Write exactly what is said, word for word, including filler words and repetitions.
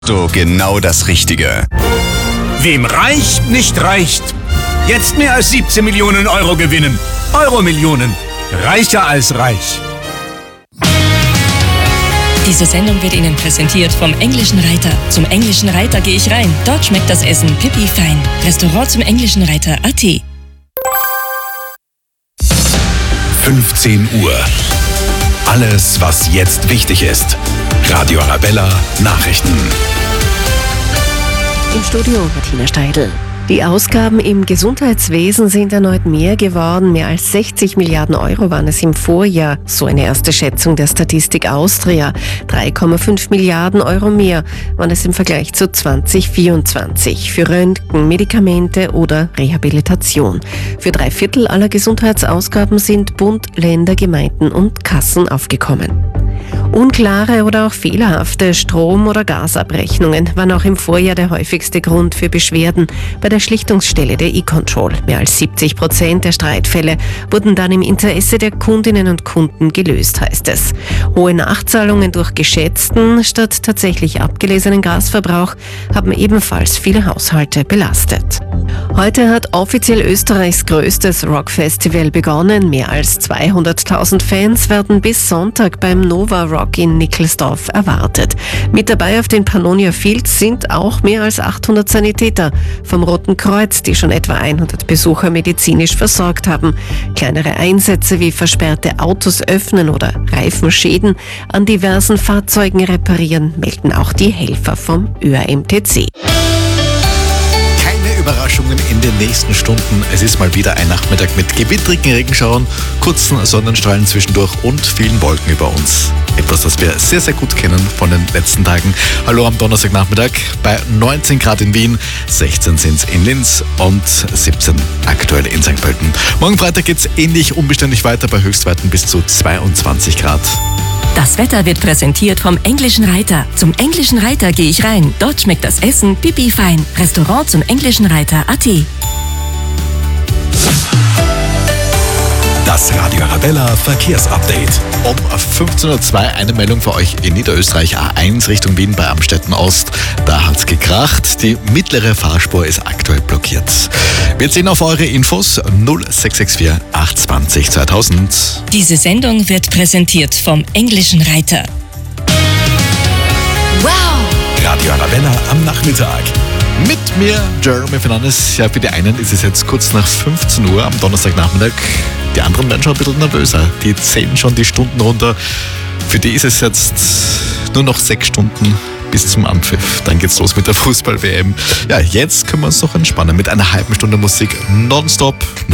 So genau das Richtige. Wem reicht, nicht reicht. Jetzt mehr als siebzehn Millionen Euro gewinnen. Euro-Millionen. Reicher als reich. Diese Sendung wird Ihnen präsentiert vom Englischen Reiter. Zum Englischen Reiter gehe ich rein. Dort schmeckt das Essen pipi fein. Restaurant zum Englischen Reiter Punkt a t. fünfzehn Uhr. Alles, was jetzt wichtig ist. Radio Arabella Nachrichten. Im Studio Martina Steidl. Die Ausgaben im Gesundheitswesen sind erneut mehr geworden. Mehr als sechzig Milliarden Euro waren es im Vorjahr. So eine erste Schätzung der Statistik Austria. drei Komma fünf Milliarden Euro mehr waren es im Vergleich zu zwanzig vierundzwanzig. Für Röntgen, Medikamente oder Rehabilitation. Für drei Viertel aller Gesundheitsausgaben sind Bund, Länder, Gemeinden und Kassen aufgekommen. Unklare oder auch fehlerhafte Strom- oder Gasabrechnungen waren auch im Vorjahr der häufigste Grund für Beschwerden bei der Schlichtungsstelle der eControl. Mehr als siebzig Prozent der Streitfälle wurden dann im Interesse der Kundinnen und Kunden gelöst, heißt es. Hohe Nachzahlungen durch geschätzten statt tatsächlich abgelesenen Gasverbrauch haben ebenfalls viele Haushalte belastet. Heute hat offiziell Österreichs größtes Rockfestival begonnen. Mehr als zweihunderttausend Fans werden bis Sonntag beim Nova Rock in Nickelsdorf erwartet. Mit dabei auf den Pannonia Fields sind auch mehr als achthundert Sanitäter vom Roten Kreuz, die schon etwa hundert Besucher medizinisch versorgt haben. Kleinere Einsätze wie versperrte Autos öffnen oder Reifenschäden an diversen Fahrzeugen reparieren, melden auch die Helfer vom Ö A M T C. Überraschungen in den nächsten Stunden. Es ist mal wieder ein Nachmittag mit gewittrigen Regenschauern, kurzen Sonnenstrahlen zwischendurch und vielen Wolken über uns. Etwas, das wir sehr, sehr gut kennen von den letzten Tagen. Hallo am Donnerstagnachmittag bei neunzehn Grad in Wien, sechzehn sind es in Linz und siebzehn aktuell in Sankt Pölten. Morgen Freitag geht es ähnlich unbeständig weiter bei Höchstwerten bis zu zweiundzwanzig Grad. Das Wetter wird präsentiert vom Englischen Reiter. Zum Englischen Reiter gehe ich rein. Dort schmeckt das Essen pipi fein. Restaurant zum Englischen Reiter Punkt a t. Das Radio Arabella Verkehrsupdate. Um fünfzehn Uhr zwei eine Meldung für euch in Niederösterreich A eins Richtung Wien bei Amstetten Ost. Da hat's gekracht. Die mittlere Fahrspur ist aktuell blockiert. Wir sehen auf eure Infos null sechs sechs vier acht zwei null zweitausend. Diese Sendung wird präsentiert vom Englischen Reiter. Wow! Radio Arabella am Nachmittag. Mit mir, Jeremy Fernandes. Ja, für die einen ist es jetzt kurz nach fünfzehn Uhr am Donnerstagnachmittag. Die anderen werden schon ein bisschen nervöser. Die zählen schon die Stunden runter. Für die ist es jetzt nur noch sechs Stunden bis zum Anpfiff. Dann geht's los mit der Fußball-W M. Ja, jetzt können wir uns noch entspannen mit einer halben Stunde Musik nonstop.